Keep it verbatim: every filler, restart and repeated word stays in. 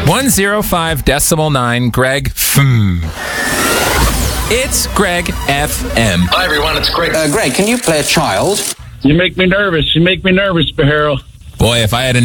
one oh five decimal nine, Greg F M. It's Greg F M. Hi, everyone. It's Greg. Uh, Greg, can you play a child? You make me nervous. You make me nervous, Behero. Boy, if I had a